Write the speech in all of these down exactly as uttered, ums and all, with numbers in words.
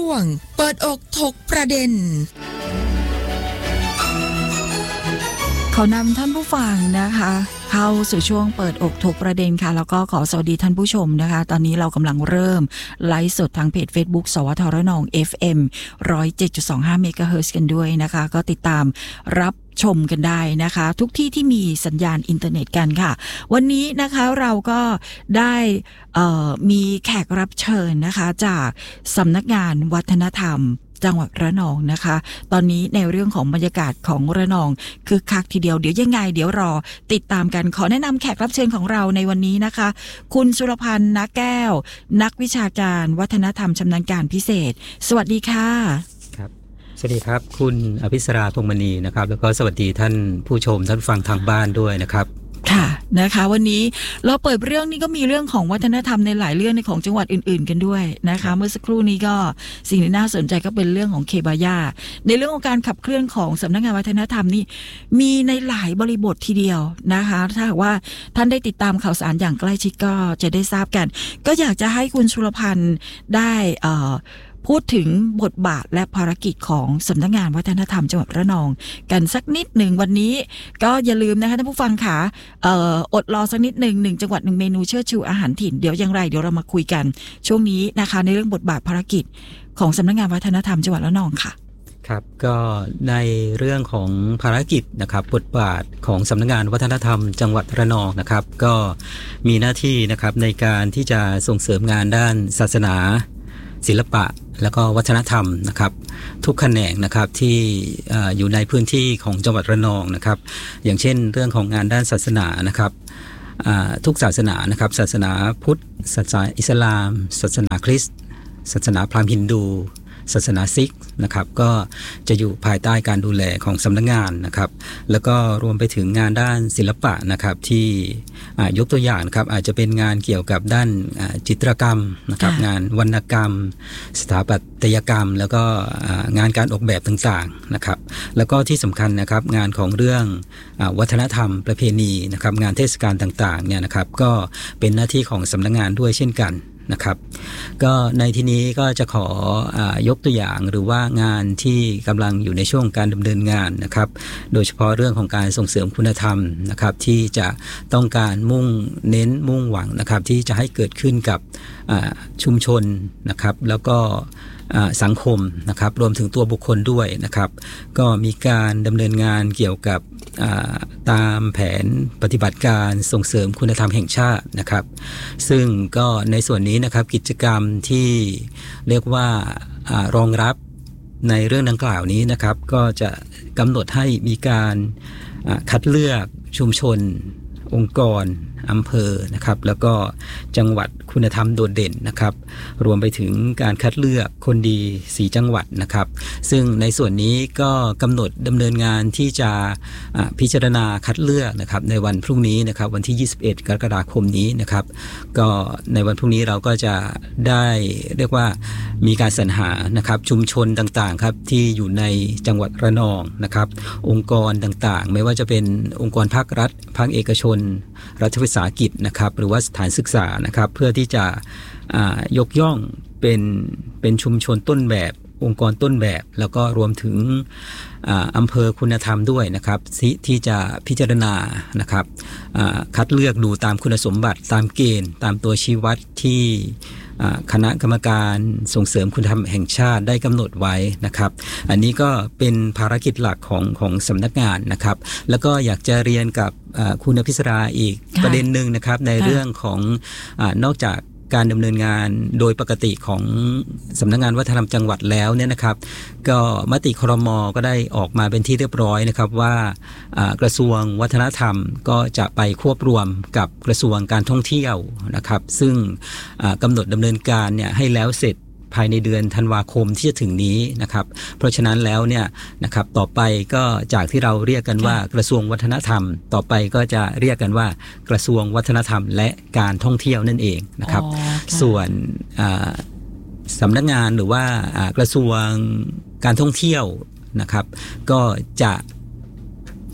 วงเปิดอกถกประเด็นขอนำท่านผู้ฟังนะคะเข้าสู่ช่วงเปิดอกถกประเด็นค่ะแล้วก็ขอสวัสดีท่านผู้ชมนะคะตอนนี้เรากำลังเริ่มไลฟ์สดทางเพจ Facebook สวทรนอง เอฟ เอ็ม หนึ่งศูนย์เจ็ดจุดสองห้า เมกะเฮิรตซ์กันด้วยนะคะก็ติดตามรับชมกันได้นะคะทุกที่ที่มีสัญญาณอินเทอร์เน็ตกันค่ะวันนี้นะคะเราก็ได้มีแขกรับเชิญนะคะจากสำนักงานวัฒนธรรมจังหวัดระนองนะคะตอนนี้ในเรื่องของบรรยากาศของระนองคือคักทีเดียวเดี๋ยวยังไงเดี๋ยวรอติดตามกันขอแนะนำแขกรับเชิญของเราในวันนี้นะคะคุณสุรพันธ์ณแก้วนักวิชาการวัฒนธรรมชำนาญการพิเศษสวัสดีค่ะครับสวัสดีครับคุณอภิสราพงษ์มณีนะครับแล้วก็สวัสดีท่านผู้ชมท่านฟังทางบ้านด้วยนะครับค่ะนะคะวันนี้เราเปิดเรื่องนี้ก็มีเรื่องของวัฒนธรรมในหลายเรื่องในของจังหวัดอื่นๆกันด้วยนะคะเมื่อสักครู่นี้ก็สิ่งที่น่าสนใจก็เป็นเรื่องของเคบายาในเรื่องของการขับเคลื่อนของสำนักงานวัฒนธรรมนี่มีในหลายบริบททีเดียวนะคะถ้าหากว่าท่านได้ติดตามข่าวสารอย่างใกล้ชิดก็จะได้ทราบกันก็อยากจะให้คุณชุลพันธ์ได้เอ่อพูดถึงบทบาทและภารกิจของสำนักงานวัฒนธรรมจังหวัดระนองกันสักนิดหนึ่งวันนี้ก็อย่าลืมนะคะท่านผู้ฟังค่ะเอ่ออดรอสักนิดหนึ่งหนึ่งจังหวัดหนึ่งเมนูเชิดชูอาหารถิ่นเดี๋ยวอย่างไรเดี๋ยวเรามาคุยกันช่วงนี้นะคะในเรื่องบทบาทภารกิจของสำนักงานวัฒนธรรมจังหวัดระนองค่ะครับก็ในเรื่องของภารกิจนะครับบทบาทของสำนักงานวัฒนธรรมจังหวัดระนองนะครับก็มีหน้าที่นะครับในการที่จะส่งเสริมงานด้านศาสนาศิลปะแล้วก็วัฒนธรรมนะครับทุกแขนงนะครับที่ออยู่ในพื้นที่ของจังหวัดระนองนะครับอย่างเช่นเรื่องของงานด้านศาสนานะครับทุกศาสนานะครับศาสนาพุทธศาสนาอิสลามศาสนาคริสต์ศาสนาพราหมณ์ฮินดูศาสนาซิกนะครับก็จะอยู่ภายใต้การดูแลของสำนักงานนะครับแล้วก็รวมไปถึงงานด้านศิลปะนะครับที่ยกตัวอย่างนะครับอาจจะเป็นงานเกี่ยวกับด้านจิตรกรรมนะครับงานวรรณกรรมสถาปัตยกรรมแล้วก็งานการออกแบบต่างๆนะครับแล้วก็ที่สำคัญนะครับงานของเรื่องวัฒนธรรมประเพณีนะครับงานเทศกาลต่างๆเนี่ยนะครับก็เป็นหน้าที่ของสำนักงานด้วยเช่นกันนะครับก็ในที่นี้ก็จะขอยกตัวอย่างหรือว่างานที่กำลังอยู่ในช่วงการดำเนินงานนะครับโดยเฉพาะเรื่องของการส่งเสริมคุณธรรมนะครับที่จะต้องการมุ่งเน้นมุ่งหวังนะครับที่จะให้เกิดขึ้นกับชุมชนนะครับแล้วก็สังคมนะครับรวมถึงตัวบุคคลด้วยนะครับก็มีการดำเนินงานเกี่ยวกับตามแผนปฏิบัติการส่งเสริมคุณธรรมแห่งชาตินะครับซึ่งก็ในส่วนนี้นะครับกิจกรรมที่เรียกว่ารองรับในเรื่องดังกล่าวนี้นะครับก็จะกำหนดให้มีการคัดเลือกชุมชนองค์กรอำเภอนะครับแล้วก็จังหวัดคุณธรรมโดดเด่นนะครับรวมไปถึงการคัดเลือกคนดีสี่จังหวัดนะครับซึ่งในส่วนนี้ก็กำหนดดำเนินงานที่จะพิจารณาคัดเลือกนะครับในวันพรุ่งนี้นะครับวันที่ยี่สิบเอ็ดกรกฎาคมนี้นะครับก็ในวันพรุ่งนี้เราก็จะได้เรียกว่ามีการสรรหานะครับชุมชนต่างๆครับที่อยู่ในจังหวัดระนองนะครับองค์กรต่างๆไม่ว่าจะเป็นองค์กรภาครัฐภาคเอกชนรัฐวิสาหกิจนะครับหรือว่าสถานศึกษานะครับเพื่อที่จะยกย่องเป็นเป็นชุมชนต้นแบบองค์กรต้นแบบแล้วก็รวมถึงอำเภอคุณธรรมด้วยนะครับที่จะพิจารณานะครับคัดเลือกดูตามคุณสมบัติตามเกณฑ์ตามตัวชี้วัดที่คณะกรรมการส่งเสริมคุณธรรมแห่งชาติได้กำหนดไว้นะครับอันนี้ก็เป็นภารกิจหลักของของสำนักงานนะครับแล้วก็อยากจะเรียนกับคุณอภิสราอีกประเด็นหนึ่งนะครับในเรื่องของนอกจากการดำเนินงานโดยปกติของสำนักงานวัฒนธรรมจังหวัดแล้วเนี่ยนะครับก็มติครม.ก็ได้ออกมาเป็นที่เรียบร้อยนะครับว่ากระทรวงวัฒนธรรมก็จะไปควบรวมกับกระทรวงการท่องเที่ยวนะครับซึ่งกำหนดดำเนินการเนี่ยให้แล้วเสร็จภายในเดือนธันวาคมที่จะถึงนี้นะครับเพราะฉะนั้นแล้วเนี่ยนะครับต่อไปก็จากที่เราเรียกกันว่ากระทรวงวัฒนธรรมต่อไปก็จะเรียกกันว่ากระทรวงวัฒนธรรมและการท่องเที่ยวนั่นเองนะครับส่วนสำนักงานหรือว่ากระทรวงการท่องเที่ยวนะครับก็จะ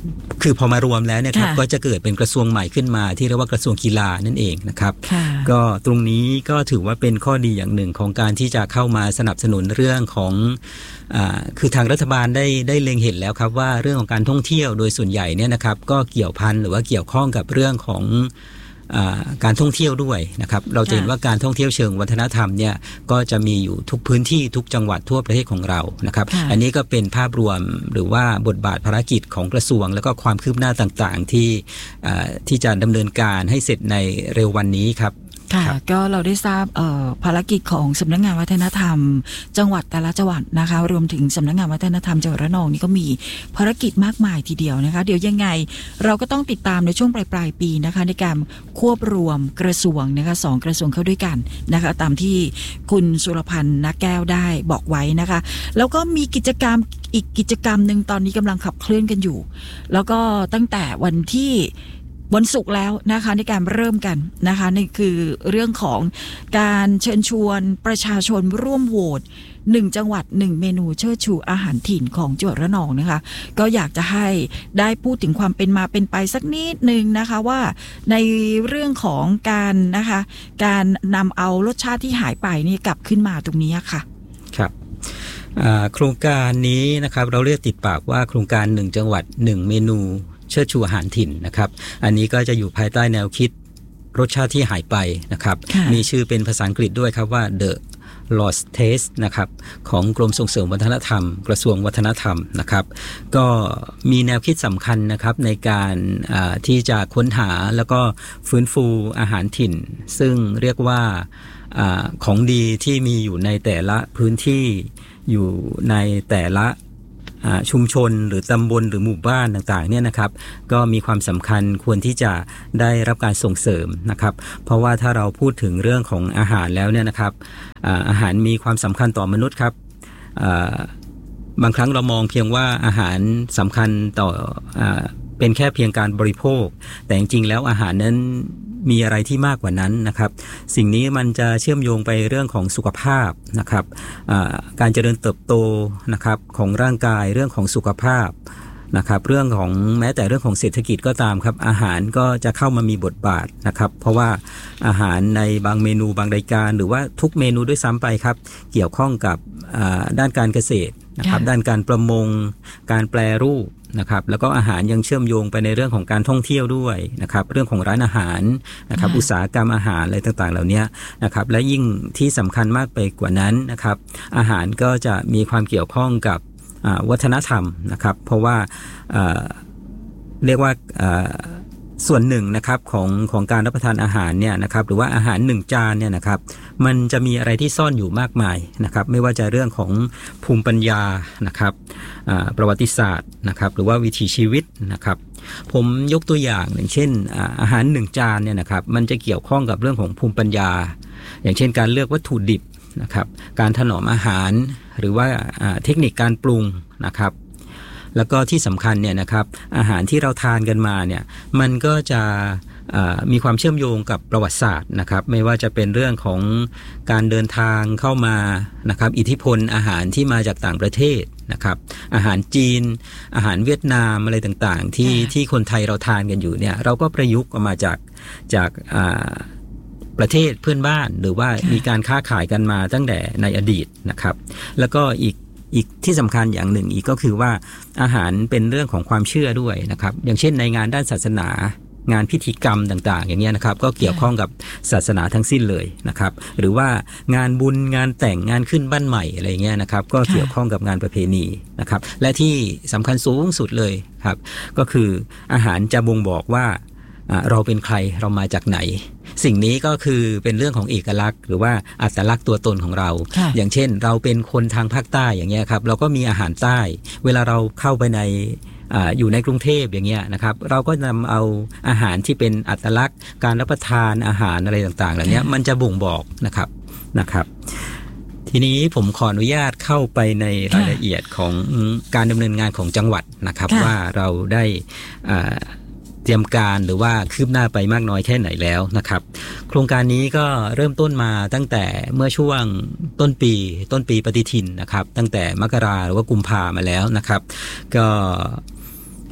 คือพอมารวมแล้วเนี่ยครับก็จะเกิดเป็นกระทรวงใหม่ขึ้นมาที่เรียกว่ากระทรวงกีฬานั่นเองนะครับก็ตรงนี้ก็ถือว่าเป็นข้อดีอย่างหนึ่งของการที่จะเข้ามาสนับสนุนเรื่องของอ่าคือทางรัฐบาลได้ได้เล็งเห็นแล้วครับว่าเรื่องของการท่องเที่ยวโดยส่วนใหญ่เนี่ยนะครับก็เกี่ยวพันหรือว่าเกี่ยวข้องกับเรื่องของการท่องเที่ยวด้วยนะครับเราจะเห็นว่าการท่องเที่ยวเชิงวัฒนธรรมเนี่ยก็จะมีอยู่ทุกพื้นที่ทุกจังหวัดทั่วประเทศของเรานะครับอันนี้ก็เป็นภาพรวมหรือว่าบทบาทภารกิจของกระทรวงแล้วก็ความคืบหน้าต่างๆที่ที่จะดำเนินการให้เสร็จในเร็ววันนี้ครับค่ะก็เราได้ทราบภารกิจของสำนักงานวัฒนธรรมจังหวัดแต่ละจังหวัดนะคะรวมถึงสำนักงานวัฒนธรรมจังหวัดระนองนี่ก็มีภารกิจมากมายทีเดียวนะคะเดี๋ยวยังไงเราก็ต้องติดตามในช่วงปลายปลายปีนะคะในการควบรวมกระทรวงนะคะสองกระทรวงเข้าด้วยกันนะคะตามที่คุณสุรพันธ์ณแก้วได้บอกไว้นะคะแล้วก็มีกิจกรรมอีกกิจกรรมนึงตอนนี้กำลังขับเคลื่อนกันอยู่แล้วก็ตั้งแต่วันที่วันศุกร์แล้วนะคะในการเริ่มกันนะคะนี่คือเรื่องของการเชิญชวนประชาชนร่วมโหวตหนึ่งจังหวัดหนึ่งเมนูเชิดชูอาหารถิ่นของจังหวัดระนองนะคะก็อยากจะให้ได้พูดถึงความเป็นมาเป็นไปสักนิดนึงนะคะว่าในเรื่องของการนะคะการนำเอารสชาติที่หายไปนี่กลับขึ้นมาตรงนี้ค่ะครับโครงการนี้นะครับเราเรียกติดปากว่าโครงการหนึ่งจังหวัดหนึ่งเมนูเชิดชูอาหารถิ่นนะครับอันนี้ก็จะอยู่ภายใต้แนวคิดรสชาติที่หายไปนะครับมีชื่อเป็นภาษาอังกฤษด้วยครับว่า The Lost Taste นะครับของกรมส่งเสริมวัฒนธรรมกระทรวงวัฒนธรรมนะครับก็มีแนวคิดสำคัญนะครับในการที่จะค้นหาแล้วก็ฟื้นฟูอาหารถิ่นซึ่งเรียกว่าของดีที่มีอยู่ในแต่ละพื้นที่อยู่ในแต่ละชุมชนหรือตำบลหรือหมู่บ้านต่างๆเนี่ยนะครับก็มีความสำคัญควรที่จะได้รับการส่งเสริมนะครับเพราะว่าถ้าเราพูดถึงเรื่องของอาหารแล้วเนี่ยนะครับอาหารมีความสำคัญต่อมนุษย์ครับบางครั้งเรามองเพียงว่าอาหารสำคัญต่อเป็นแค่เพียงการบริโภคแต่จริงๆแล้วอาหารนั้นมีอะไรที่มากกว่านั้นนะครับสิ่งนี้มันจะเชื่อมโยงไปเรื่องของสุขภาพนะครับการเจริญเติบโตนะครับของร่างกายเรื่องของสุขภาพนะครับเรื่องของแม้แต่เรื่องของเศรษฐกิจก็ตามครับอาหารก็จะเข้ามามีบทบาทนะครับเพราะว่าอาหารในบางเมนูบางรายการหรือว่าทุกเมนูด้วยซ้ำไปครับเกี่ยวข้องกับด้านการเกษตรนะครับด้านการประมงการแปรรูปนะครับแล้วก็อาหารยังเชื่อมโยงไปในเรื่องของการท่องเที่ยวด้วยนะครับเรื่องของร้านอาหารนะครับอุตสาหกรรมอาหารอะไรต่างๆเหล่านี้นะครับและยิ่งที่สำคัญมากไปกว่านั้นนะครับอาหารก็จะมีความเกี่ยวข้องกับวัฒนธรรมนะครับเพราะว่าเรียกว่าส่วนหนึ่งนะครับของของการรับประทานอาหารเนี่ยนะครับหรือว่าอาหารหนึ่งจานเนี่ยนะครับมันจะมีอะไรที่ซ่อนอยู่มากมายนะครับไม่ว่าจะเรื่องของภูมิปัญญานะครับประวัติศาสตร์นะครับหรือว่าวิถีชีวิตนะครับผมยกตัวอย่างอย่างเช่นอาหารหนึ่งจานเนี่ยนะครับมันจะเกี่ยวข้องกับเรื่องของภูมิปัญญาอย่างเช่นการเลือกวัตถุดิบนะครับการถนอมอาหารหรือว่าเทคนิคการปรุงนะครับแล้วก็ที่สำคัญเนี่ยนะครับอาหารที่เราทานกันมาเนี่ยมันก็จะมีความเชื่อมโยงกับประวัติศาสตร์นะครับไม่ว่าจะเป็นเรื่องของการเดินทางเข้ามานะครับอิทธิพลอาหารที่มาจากต่างประเทศนะครับอาหารจีนอาหารเวียดนามอะไรต่างๆที่ที่คนไทยเราทานกันอยู่เนี่ยเราก็ประยุกต์ออกมาจากจากประเทศเพื่อนบ้านหรือว่ามีการค้าขายกันมาตั้งแต่ในอดีตนะครับแล้วก็อีกอีกที่สำคัญอย่างหนึ่งอีกก็คือว่าอาหารเป็นเรื่องของความเชื่อด้วยนะครับอย่างเช่นในงานด้านศาสนางานพิธีกรรมต่างๆอย่างเงี้ยนะครับก็เกี่ยวข้องกับศาสนาทั้งสิ้นเลยนะครับหรือว่างานบุญงานแต่งงานขึ้นบ้านใหม่อะไรเงี้ยนะครับก็เกี่ยวข้องกับงานประเพณีนะครับและที่สำคัญสูงสุดเลยครับก็คืออาหารจะบ่งบอกว่าเราเป็นใครเรามาจากไหนสิ่งนี้ก็คือเป็นเรื่องของเอกลักษณ์หรือว่าอัตลักษณ์ตัวตนของเราอย่างเช่นเราเป็นคนทางภาคใต้อย่างเงี้ยครับเราก็มีอาหารใต้เวลาเราเข้าไปใน อ, อยู่ในกรุงเทพอย่างเงี้ยนะครับเราก็นำเอาอาหารที่เป็นอัตลักษณ์การรับประทานอาหารอะไรต่างๆเหล่านี้มันจะบ่งบอกนะครับนะครับทีนี้ผมขออนุญาตเข้าไปในรายละเอียดของการดำเนินงานของจังหวัดนะครับว่าเราได้เตรียมการหรือว่าคืบหน้าไปมากน้อยแค่ไหนแล้วนะครับโครงการนี้ก็เริ่มต้นมาตั้งแต่เมื่อช่วงต้นปีต้นปีปฏิทินนะครับตั้งแต่มกราหรือว่ากุมภามาแล้วนะครับก็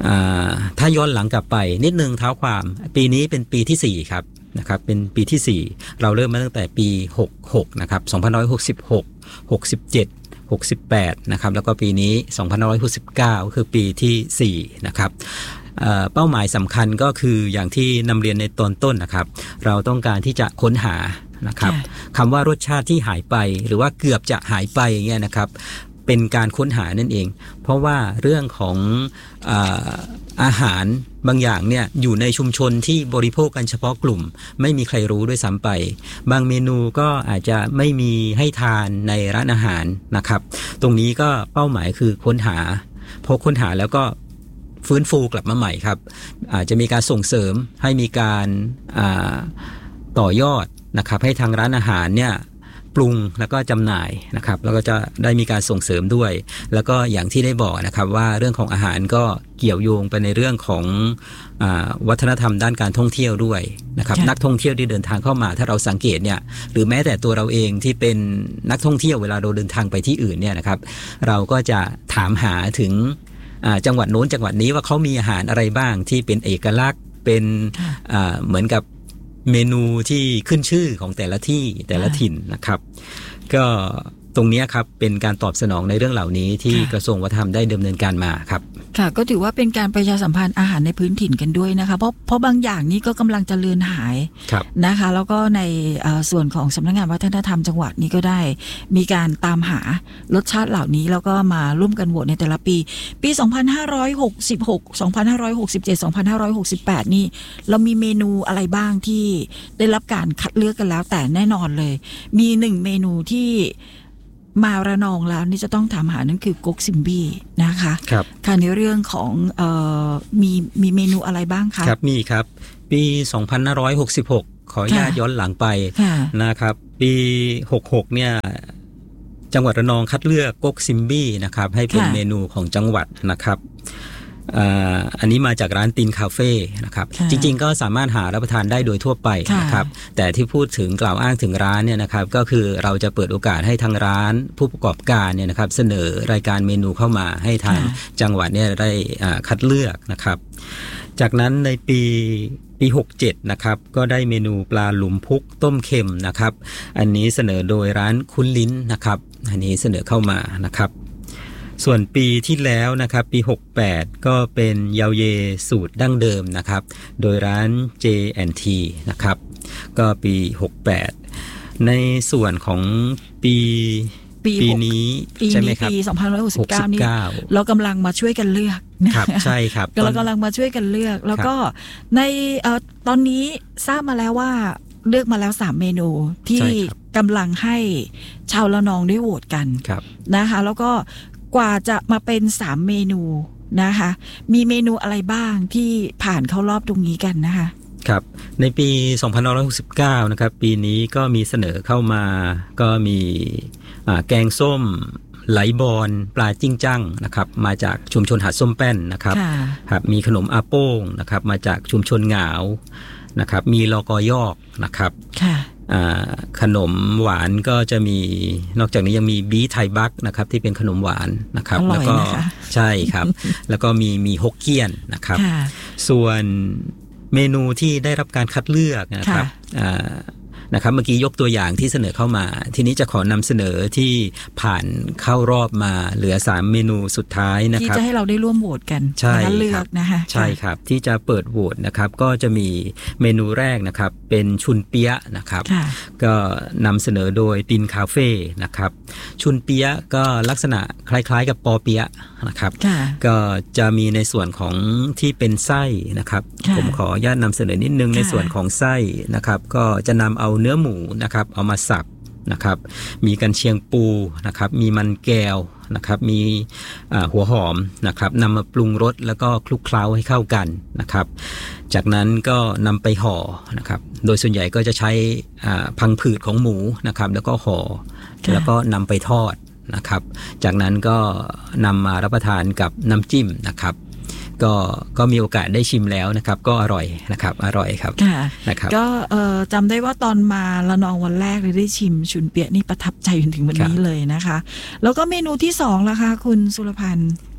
ถ้าย้อนหลังกลับไปนิดนึงเท้าความปีนี้เป็นปีที่สี่ครับนะครับเป็นปีที่สี่เราเริ่มมาตั้งแต่ปีหกสิบหกนะครับสองพันห้าร้อยหกสิบหก หกสิบเจ็ด หกสิบแปดนะครับแล้วก็ปีนี้สองพันห้าร้อยหกสิบเก้าคือปีที่สี่นะครับเป้าหมายสำคัญก็คืออย่างที่นำเรียนในตอนต้นนะครับเราต้องการที่จะค้นหานะครับคำว่ารสชาติที่หายไปหรือว่าเกือบจะหายไปอย่างเงี้ยนะครับเป็นการค้นหานั่นเองเพราะว่าเรื่องของอ่าอาหารบางอย่างเนี่ยอยู่ในชุมชนที่บริโภคกันเฉพาะกลุ่มไม่มีใครรู้ด้วยซ้ำไปบางเมนูก็อาจจะไม่มีให้ทานในร้านอาหารนะครับตรงนี้ก็เป้าหมายคือค้นหาพอค้นหาแล้วก็ฟื้นฟูกลับมาใหม่ครับอาจจะมีการส่งเสริมให้มีการต่อยอดนะครับให้ทางร้านอาหารเนี่ยปรุงแล้วก็จำหน่ายนะครับแล้วก็จะได้มีการส่งเสริมด้วยแล้วก็อย่างที่ได้บอกนะครับว่าเรื่องของอาหารก็เกี่ยวโยงไปในเรื่องของอ่าวัฒนธรรมด้านการท่องเที่ยวด้วยนะครับนักท่องเที่ยวที่เดินทางเข้ามาถ้าเราสังเกตเนี่ยหรือแม้แต่ตัวเราเองที่เป็นนักท่องเที่ยวเวลาเราเดินทางไปที่อื่นเนี่ยนะครับเราก็จะถามหาถึงจังหวัดโน้นจังหวัดนี้ว่าเขามีอาหารอะไรบ้างที่เป็นเอกลักษณ์เป็นเหมือนกับเมนูที่ขึ้นชื่อของแต่ละที่แต่ละถิ่นนะครับก็ตรงนี้ครับเป็นการตอบสนองในเรื่องเหล่านี้ที่กระทรวงวัฒนธรรมได้ดำเนินการมาครับค่ะก็ถือว่าเป็นการประชาสัมพันธ์อาหารในพื้นถิ่นกันด้วยนะคะเพราะเพราะบางอย่างนี้ก็กำลังจะเลือนหายนะคะแล้วก็ในส่วนของสำนักงานวัฒนธรรมจังหวัดนี้ก็ได้มีการตามหารสชาติเหล่านี้แล้วก็มาร่วมกันโหวตในแต่ละปีปีสองพันห้าร้อยหกสิบหก สองพันห้าร้อยหกสิบเจ็ด สองพันห้าร้อยหกสิบแปดนี่เรามีเมนูอะไรบ้างที่ได้รับการคัดเลือกกันแล้วแต่แน่นอนเลยมีหนึ่งเมนูที่มาระนองแล้วนี่จะต้องถามหานั่นคือก๊กซิมบี้นะคะครับค่ะในเรื่องของเอ่อมีมีเมนูอะไรบ้างคะครับมีครับปีสองพันห้าร้อยหกสิบหกขออนุญาตย้อนหลังไปนะครับปีหกสิบหกเนี่ยจังหวัดระนองคัดเลือกก๊กซิมบี้นะครับให้เป็นเมนูของจังหวัดนะครับอันนี้มาจากร้านตีนคาเฟ่นะครับจริงๆก็สามารถหารับประทานได้โดยทั่วไปนะครับแต่ที่พูดถึงกล่าวอ้างถึงร้านเนี่ยนะครับก็คือเราจะเปิดโอกาสให้ทางร้านผู้ประกอบการเนี่ยนะครับเสนอรายการเมนูเข้ามาให้ทางจังหวัดเนี่ยได้คัดเลือกนะครับจากนั้นในปีปีหกสิบเจ็ดนะครับก็ได้เมนูปลาหลุมพุกต้มเค็มนะครับอันนี้เสนอโดยร้านคุ้นลิ้นนะครับอันนี้เสนอเข้ามานะครับส่วนปีที่แล้วนะครับปีหกสิบแปดก็เป็นเยาเยสูตรดั้งเดิมนะครับโดยร้าน เจ แอนด์ ที นะครับก็ปีหกสิบแปดในส่วนของปีปีนี้ใช่ไหมครับปีสองพันห้าร้อยหกสิบเก้านี่เรากำลังมาช่วยกันเลือกครับใช่ครับเรากำลังมาช่วยกันเลือกแล้วก็ในเอ่อตอนนี้ทราบมาแล้วว่าเลือกมาแล้วสามเมนูที่กำลังให้ชาวละนองได้โหวตกันนะคะแล้วก็กว่าจะมาเป็นสามเมนูนะคะมีเมนูอะไรบ้างที่ผ่านเข้ารอบตรงนี้กันนะคะครับในปีสองพันห้าร้อยหกสิบเก้านะครับปีนี้ก็มีเสนอเข้ามาก็มีแกงส้มไหลบอนปลาจิ้งจั่งนะครับมาจากชุมชนหาดส้มแป้นนะครับครับมีขนมอาโป้งนะครับมาจากชุมชนหงาวนะครับมีลอกอยอกนะครับขนมหวานก็จะมีนอกจากนี้ยังมีบีไทยบักนะครับที่เป็นขนมหวานนะครับแล้วก็ใช่ครับแล้วก็มีมีฮกเกี้ยนนะครับส่วนเมนูที่ได้รับการคัดเลือกนะครับนะครับเมื่อกี้ยกตัวอย่างที่เสนอเข้ามาทีนี้จะขอนำเสนอที่ผ่านเข้ารอบมาเหลือสามเมนูสุดท้ายนะครับที่จะให้เราได้ร่วมโหวตกันใช่เลือกนะคะใช่ครับที่จะเปิดโหวตนะครับก็จะมีเมนูแรกนะครับเป็นชุนเปี๊ยะนะครับก็นำเสนอโดยตินคาเฟ่นะครับชุนเปี๊ยะก็ลักษณะคล้ายๆกับปอเปี๊ยะนะครับก็จะมีในส่วนของที่เป็นไส้นะครับผมขออนุญาตนำเสนอนิดนึงในส่วนของไส้นะครับก็จะนำเอาเนื้อหมูนะครับเอามาสับนะครับมีกันเชียงปูนะครับมีมันแก้วนะครับมีหัวหอมนะครับนำมาปรุงรสแล้วก็คลุกเคล้าให้เข้ากันนะครับจากนั้นก็นำไปห่อนะครับโดยส่วนใหญ่ก็จะใช้พังผืดของหมูนะครับแล้วก็ห่อแล้วก็นำไปทอดนะครับจากนั้นก็นำมารับประทานกับน้ำจิ้มนะครับก็ก็มีโอกาสได้ชิมแล้วนะครับก็อร่อยนะครับอร่อยครับนะครับก็จำได้ว่าตอนมาละนองวันแรกเลยได้ชิมชุนเปี๊ยะนี่ประทับใจจนถึงวันนี้เลยนะคะแล้วก็เมนูที่สองล่ะคะคุณสุรพันธ์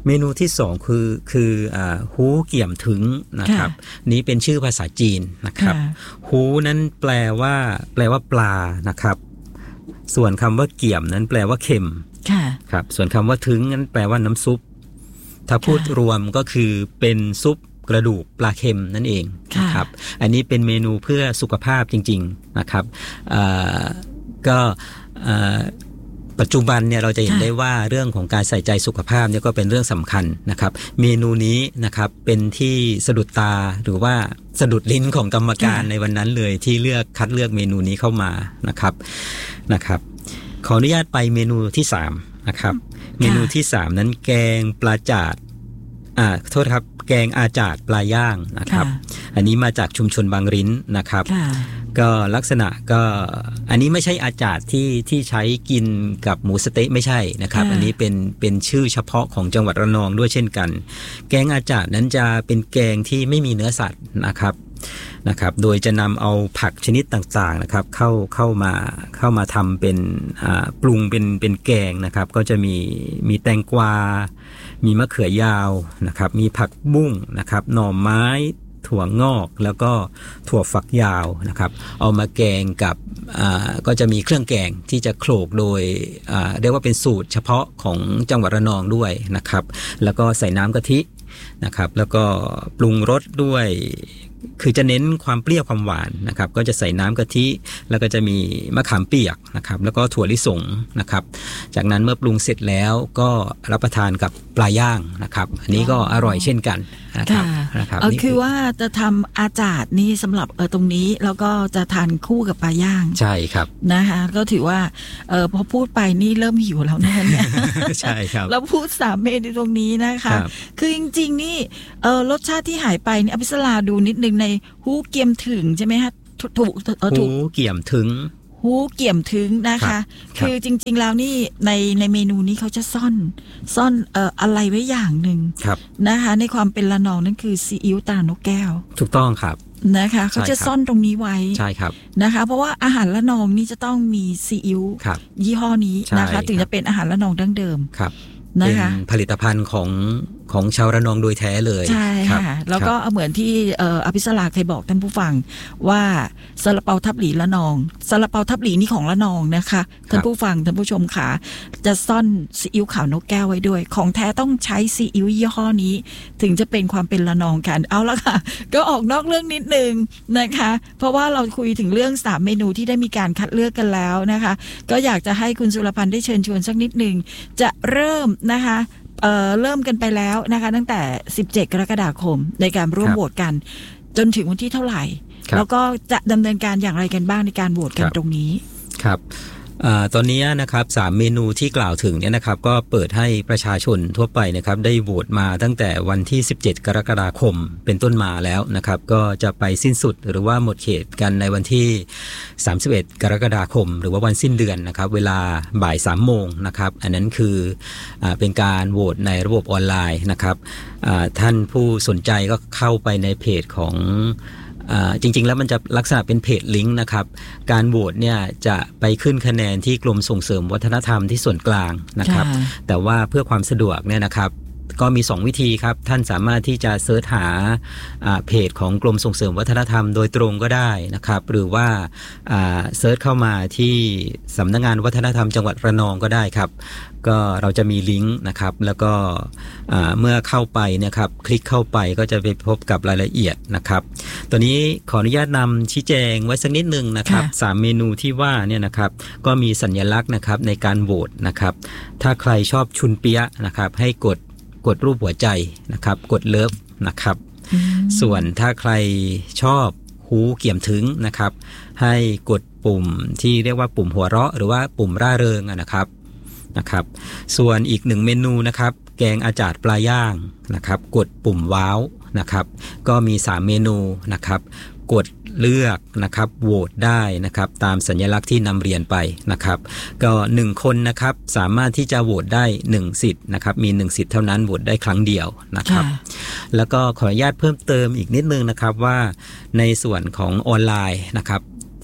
เมนูที่สองคือคืออ่าฮูเกี่ยมถึงนะครับนี้เป็นชื่อภาษาจีนนะครับฮูนั้นแปลว่าแปลว่าปลานะครับส่วนคำว่าเกี่ยมนั้นแปลว่าเค็มครับส่วนคำว่าถึงนั้นแปลว่าน้ำซุปถ้าพูดรวมก็คือเป็นซุปกระดูกปลาเค็มนั่นเองนะครับอันนี้เป็นเมนูเพื่อสุขภาพจริงๆนะครับก็ปัจจุบันเนี่ยเราจะเห็นได้ว่าเรื่องของการใส่ใจสุขภาพเนี่ยก็เป็นเรื่องสำคัญนะครับเมนูนี้นะครับเป็นที่สะดุดตาหรือว่าสะดุดลิ้นของกรรมการในวันนั้นเลยที่เลือกคัดเลือกเมนูนี้เข้ามานะครับนะครับขออนุญาตไปเมนูที่สามนะครับเมนูที่สามนั้นแกงปลาจาดอ่าโทษครับแกงอาจาดปลาย่างนะครับอันนี้มาจากชุมชนบางริ้นนะครับก็ลักษณะก็อันนี้ไม่ใช่อาจาดที่ที่ใช้กินกับหมูสะเต๊ะไม่ใช่นะครับอันนี้เป็นเป็นชื่อเฉพาะของจังหวัดระนองด้วยเช่นกันแกงอาจาดนั้นจะเป็นแกงที่ไม่มีเนื้อสัตว์นะครับนะครับโดยจะนำเอาผักชนิดต่างๆนะครับเข้าเข้ามาเข้ามาทำเป็นอ่าปรุงเป็นเป็นแกงนะครับก็จะมีมีแตงกวามีมะเขือยาวนะครับมีผักบุ้งนะครับหน่อไม้ถั่วงอกแล้วก็ถั่วฝักยาวนะครับเอามาแกงกับอ่าก็จะมีเครื่องแกงที่จะโขลกโดยอ่าเรียกว่าเป็นสูตรเฉพาะของจังหวัดระนองด้วยนะครับแล้วก็ใส่น้ำกะทินะครับแล้วก็ปรุงรสด้วยคือจะเน้นความเปรี้ยวความหวานนะครับก็จะใส่น้ำกะทิแล้วก็จะมีมะขามเปียกนะครับแล้วก็ถั่วลิสงนะครับจากนั้นเมื่อปรุงเสร็จแล้วก็รับประทานกับปลาย่างนะครับอันนี้ก็อร่อยเช่นกันนะครับนะครับเอาคือว่าจะทำอาจาดนี่สำหรับเออตรงนี้แล้วก็จะทานคู่กับปลาย่างใช่ครับนะคะก็ถือว่าเออพอพูดไปนี่เริ่มหิวแล้วนะเนี่ยใช่ครับแล้วพูดสามเมนูตรงนี้นะคะคือจริงๆนี่เออรสชาติที่หายไปนี่อภิสราดูนิดนึงในฮู้เกี่ยมถึงใช่ไหมคะถูกฮู้เกี่ยมถึงฮู้เกี่ยมถึงนะคะคือจริงๆแล้วนี่ในในเมนูนี้เขาจะซ่อนซ่อนเอ่ออะไรไว้อย่างหนึ่งนะคะในความเป็นละนองนั่นคือซีอิ๊วตานกแก้วถูกต้องครับนะคะเขาจะซ่อนตรงนี้ไว้ใช่ครับนะคะเพราะว่าอาหารละนองนี่จะต้องมีซีอิ๊วยี่ห้อนี้นะคะถึงจะเป็นอาหารละนองดั้งเดิมเป็นผลิตภัณฑ์ของของชาวระนองโดยแท้เลยใช่ค่ะแล้วก็เหมือนที่อภิสราเคยบอกท่านผู้ฟังว่าซาลาเปาทับหลีละนองซาลาเปาทับหลีนี่ของละนองนะคะท่านผู้ฟังท่านผู้ชมค่ะจะซ่อนซีอิ๊วขาวนกแก้วไว้ด้วยของแท้ต้องใช้ซีอิ๊วยี่ห้อนี้ถึงจะเป็นความเป็นละนองกันเอาละค่ะก็ออกนอกเรื่องนิดนึงนะคะเพราะว่าเราคุยถึงเรื่องสามเมนูที่ได้มีการคัดเลือกกันแล้วนะคะก็อยากจะให้คุณสุรพันธ์ได้เชิญชวนสักนิดนึงจะเริ่มนะคะเอ่อเริ่มกันไปแล้วนะคะตั้งแต่สิบเจ็ดกรกฎาคมในการร่วมโหวตกันจนถึงวันที่เท่าไหร่แล้วก็จะดำเนินการอย่างไรกันบ้างในการโหวตกันตรงนี้ครับตอนนี้นะครับสามเมนูที่กล่าวถึงเนี่ยนะครับก็เปิดให้ประชาชนทั่วไปนะครับได้โหวตมาตั้งแต่วันที่สิบเจ็ดกรกฎาคมเป็นต้นมาแล้วนะครับก็จะไปสิ้นสุดหรือว่าหมดเขตกันในวันที่สามสิบเอ็ดกรกฎาคมหรือว่าวันสิ้นเดือนนะครับเวลาบ่ายสามโมงนะครับอันนั้นคืออ่าเป็นการโหวตในระบบออนไลน์นะครับอ่าท่านผู้สนใจก็เข้าไปในเพจของจริงๆแล้วมันจะลักษณะเป็นเพจลิงก์นะครับการโหวตเนี่ยจะไปขึ้นคะแนนที่กรมส่งเสริมวัฒนธรรมที่ส่วนกลางนะครับแต่ว่าเพื่อความสะดวกเนี่ยนะครับก็มีสองวิธีครับท่านสามารถที่จะเสิร์ชหาเพจของกรมส่งเสริมวัฒนธรรมโดยตรงก็ได้นะครับหรือว่าเสิร์ชเข้ามาที่สำนักงานวัฒนธรรมจังหวัดระนองก็ได้ครับก็เราจะมีลิงก์นะครับแล้วก็เมื่อเข้าไปเนี่ยครับคลิกเข้าไปก็จะไปพบกับรายละเอียดนะครับตัวนี้ขออนุญาตนำชี้แจงไว้สักนิดนึงนะครับสามเมนูที่ว่าเนี่ยนะครับก็มีสัญลักษณ์นะครับในการโหวตนะครับถ้าใครชอบชุนเปี๊ยะนะครับให้กดกดรูปหัวใจนะครับกดเลิฟนะครับส่วนถ้าใครชอบฮู้เกี่ยมถึงนะครับให้กดปุ่มที่เรียกว่าปุ่มหัวเราะหรือว่าปุ่มร่าเริงนะครับนะครับส่วนอีกหนึ่งเมนูนะครับแกงอาจาดปลาย่างนะครับกดปุ่มว้าวนะครับก็มีสามเมนูนะครับกดเลือกนะครับโหวตได้นะครับตามสัญลักษณ์ที่นำเรียนไปนะครับก็หนึ่งคนนะครับสามารถที่จะโหวตได้หนึ่งสิทธิ์นะครับมีหนึ่งสิทธิ์เท่านั้นโหวตได้ครั้งเดียวนะครับแล้วก็ขออนุญาตเพิ่มเติมอีกนิดนึงนะครับว่าในส่วนของออนไลน์นะครับ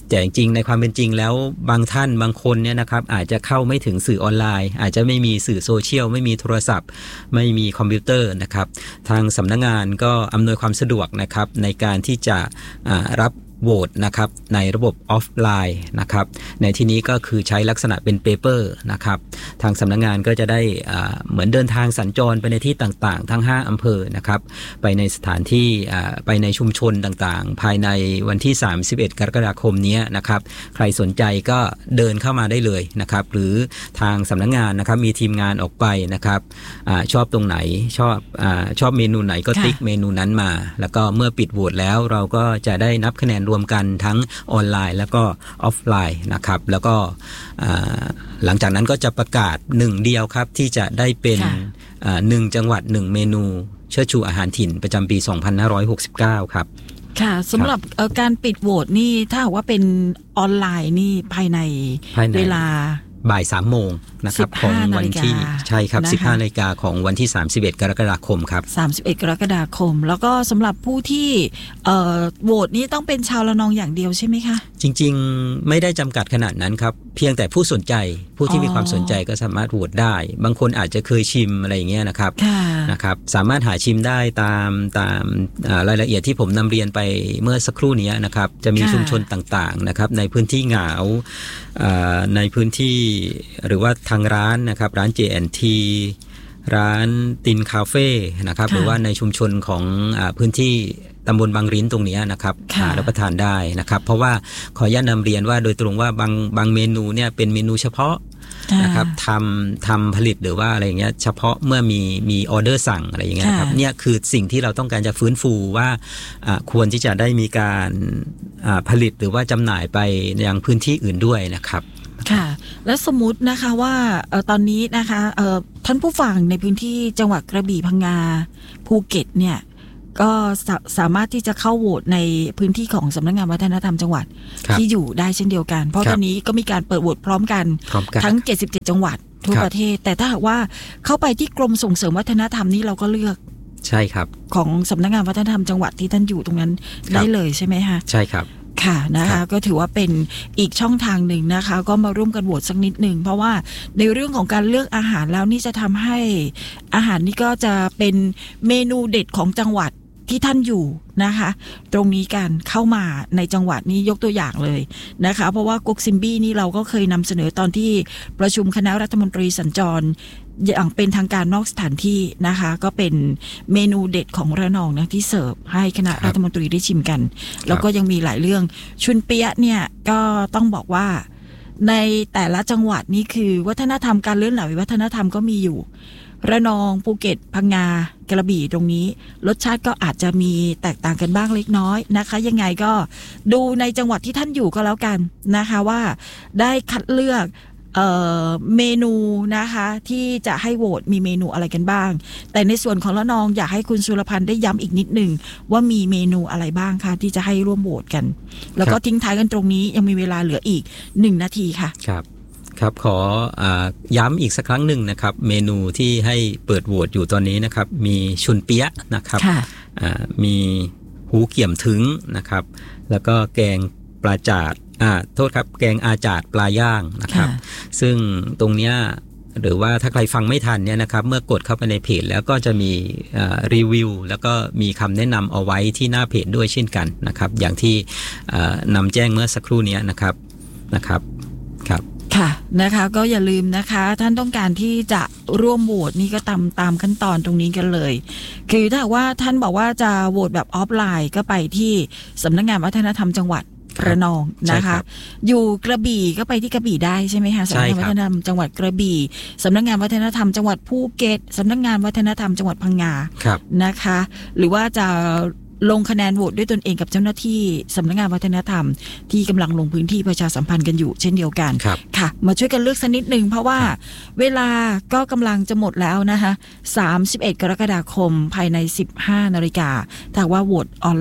แต่จริงๆในความเป็นจริงแล้วบางท่านบางคนเนี่ยนะครับอาจจะเข้าไม่ถึงสื่อออนไลน์อาจจะไม่มีสื่อโซเชียลไม่มีโทรศัพท์ไม่มีคอมพิวเตอร์นะครับทางสำนักงานก็อำนวยความสะดวกนะครับในการที่จะรับโหวตนะครับในระบบออฟไลน์นะครับในที่นี้ก็คือใช้ลักษณะเป็นเปเปอร์นะครับทางสำนักงานก็จะได้เหมือนเดินทางสัญจรไปในที่ต่างๆทั้งห้าอำเภอนะครับไปในสถานที่ไปในชุมชนต่างๆภายในวันที่สามสิบเอ็ดกรกฎาคมนี้นะครับใครสนใจก็เดินเข้ามาได้เลยนะครับหรือทางสำนักงานนะครับมีทีมงานออกไปนะครับอชอบตรงไหนชอบอชอบเมนูไหนก็ติ๊กเมนูนั้นมาแล้วก็เมื่อปิดโหวตแล้วเราก็จะได้นับคะแนนรวมกันทั้งออนไลน์แล้วก็ออฟไลน์นะครับแล้วก็หลังจากนั้นก็จะประกาศหนึ่งเดียวครับที่จะได้เป็นหนึ่งจังหวัดหนึ่งเมนูเชิดชูอาหารถิ่นประจำปีสองพันห้าร้อยหกสิบเก้าครับค่ะสำหรับการปิดโหวตนี่ถ้าว่าเป็นออนไลน์นี่ภายในเวลาบ่ายสามโมงนะครับของวันที่ใช่ครับสิบห้านาฬิกาของวันที่สามสิบเอ็ดกรกฎาคมครับสามสิบเอ็ดกรกฎาคมแล้วก็สำหรับผู้ที่โหวตนี้ต้องเป็นชาวระนองอย่างเดียวใช่ไหมคะจริงๆไม่ได้จำกัดขนาดนั้นครับเพียงแต่ผู้สนใจผู้ที่มีความสนใจก็สามารถโหวตได้บางคนอาจจะเคยชิมอะไรอย่างเงี้ยนะครับนะครับสามารถหาชิมได้ตามตามรายละเอียดที่ผมนำเรียนไปเมื่อสักครู่นี้นะครับจะมีชุมชนต่างๆนะครับในพื้นที่เหงาในพื้นที่หรือว่าทางร้านนะครับร้าน เจ แอนด์ ที ร้านตินคาเฟ่นะครับหรือว่าในชุมชนของอ่าพื้นที่ตำบลบางริ้นตรงนี้นะครับหารับประทานได้นะครับเพราะว่าขออนุญาตนำเรียนว่าโดยตรงว่าบางบางเมนูเนี่ยเป็นเมนูเฉพาะนะครับทำทำผลิตหรือว่าอะไรอย่างเงี้ยเฉพาะเมื่อมีมีออเดอร์สั่งอะไรอย่างเงี้ยครับเนี่ยคือสิ่งที่เราต้องการจะฟื้นฟูว่าควรที่จะได้มีการผลิตหรือว่าจำหน่ายไปยังพื้นที่อื่นด้วยนะครับค่ะและสมมุตินะคะว่าเอ่อตอนนี้นะคะเอ่อท่านผู้ฟังในพื้นที่จังหวัดกระบี่พังงาภูเก็ตเนี่ยก็สาสามารถที่จะเข้าโหวตในพื้นที่ของสำนักงานวัฒนธรรมจังหวัดที่อยู่ได้เช่นเดียวกันเพราะตอนนี้ก็มีการเปิดโหวตพร้อมกันทั้งเจ็ดสิบเจ็ดจังหวัดทั่วประเทศแต่ถ้าหากว่าเข้าไปที่กรมส่งเสริมวัฒนธรรมนี้เราก็เลือกใช่ครับของสำนักงานวัฒนธรรมจังหวัดที่ท่านอยู่ตรงนั้นได้เลยใช่ไหมคะใช่ครับค่ะนะคะก็ถือว่าเป็นอีกช่องทางหนึ่งนะคะก็มาร่วมกันโหวตสักนิดหนึ่งเพราะว่าในเรื่องของการเลือกอาหารแล้วนี่จะทำให้อาหารนี่ก็จะเป็นเมนูเด็ดของจังหวัดที่ท่านอยู่นะคะตรงนี้การเข้ามาในจังหวัดนี้ยกตัวอย่างเลยนะคะเพราะว่ากุ๊กซิมบี้นี่เราก็เคยนำเสนอตอนที่ประชุมคณะรัฐมนตรีสัญจรอย่างเป็นทางการนอกสถานที่นะคะก็เป็นเมนูเด็ดของระนองนะที่เสิร์ฟให้คณะรัฐมนตรีได้ชิมกันแล้วก็ยังมีหลายเรื่องชุนเปี๊ยะเนี่ยก็ต้องบอกว่าในแต่ละจังหวัดนี่คือวัฒนธรรมการเลื่อนไหลวัฒนธรรมก็มีอยู่ระนองภูเก็ตพังงากระบี่ตรงนี้รสชาติก็อาจจะมีแตกต่างกันบ้างเล็กน้อยนะคะยังไงก็ดูในจังหวัดที่ท่านอยู่ก็แล้วกันนะคะว่าได้คัดเลือกเอ่อเมนูนะคะที่จะให้โหวตมีเมนูอะไรกันบ้างแต่ในส่วนของระนองอยากให้คุณสุรพันธ์ได้ย้ำอีกนิดหนึ่งว่ามีเมนูอะไรบ้างคะที่จะให้ร่วมโหวตกันแล้วก็ทิ้งท้ายกันตรงนี้ยังมีเวลาเหลืออีกหนึ่งนาทีค่ะครับครับขออ่าย้ำอีกสักครั้งหนึ่งนะครับเมนูที่ให้เปิดโหวตอยู่ตอนนี้นะครับมีชุนเปี๊ยะนะครับอ่ามีหูเกี่ยมถึงนะครับแล้วก็แกงปลาจาดอ่าโทษครับแกงอาจาดปลาย่างนะครับซึ่งตรงเนี้ยหรือว่าถ้าใครฟังไม่ทันเนี่ยนะครับเมื่อกดเข้าไปในเพจแล้วก็จะมีรีวิวแล้วก็มีคำแนะนำเอาไว้ที่หน้าเพจด้วยเช่นกันนะครับอย่างที่นำแจ้งเมื่อสักครู่นี้นะครับนะครับครับค่ะนะคะก็อย่าลืมนะคะท่านต้องการที่จะร่วมโหวตนี่ก็ตามตามขั้นตอนตรงนี้กันเลยคือถ้าว่าท่านบอกว่าจะโหวตแบบออฟไลน์ก็ไปที่สำนักงานวัฒนธรรมจังหวัดระนองนะคะอยู่กระบี่ก็ไปที่กระบี่ได้ใช่ไหมคะสำนักงานวัฒนธรรมจังหวัดกระบี่สำนักงานวัฒนธรรมจังหวัดภูเก็ตสำนักงานวัฒนธรรมจังหวัดพังงานะคะหรือว่าจะลงคะแนนโหวตด้วยตนเองกับเจ้าหน้าที่สำนักงานวัฒนธรรมที่กำลังลงพื้นที่ประชาสัมพันธ์กันอยู่เช่นเดียวกันค่ะมาช่วยกันเลือกสักนิดนึงเพราะว่าเวลาก็กำลังจะหมดแล้วนะคะสามสิบเอ็ดกรกฎาคมภายในสิบห้านาฬิกาแต่ว่าโหวตออนไลน์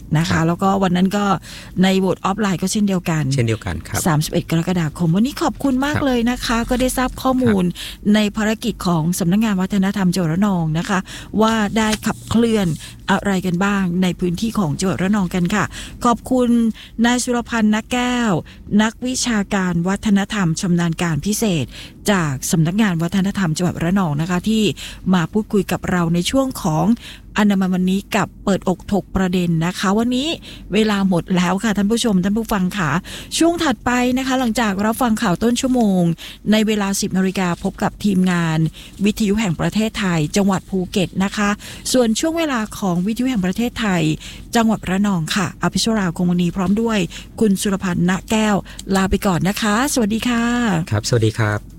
นะคะแล้วก็วันนั้นก็ในโหวตออฟไลน์ก็เช่นเดียวกันเช่นเดียวกันครับสามสิบเอ็ดกรกฎาคมวันนี้ขอบคุณมากเลยนะคะก็ได้ทราบข้อมูลในภารกิจของสำนักงานวัฒนธรรมจังหวัดระนองนะคะว่าได้ขับเคลื่อนอะไรกันบ้างในพื้นที่ของจังหวัดระนองกันค่ะขอบคุณนายสุรพันธ์นักแก้วนักวิชาการวัฒนธรรมชำนาญการพิเศษจากสำนักงานวัฒนธรรมจังหวัดระนองนะคะที่มาพูดคุยกับเราในช่วงของอนามัยวันนี้กับเปิดอกถกประเด็นนะคะวันนี้เวลาหมดแล้วค่ะท่านผู้ชมท่านผู้ฟังค่ะช่วงถัดไปนะคะหลังจากรับฟังข่าวต้นชั่วโมงในเวลา สิบนาฬิกาพบกับทีมงานวิทยุแห่งประเทศไทยจังหวัดภูเก็ตนะคะส่วนช่วงเวลาของวิทยุแห่งประเทศไทยจังหวัดระนองค่ะอภิชราคงมณีพร้อมด้วยคุณสุรพันธ์ณแก้วลาไปก่อนนะคะสวัสดีค่ะครับสวัสดีครับ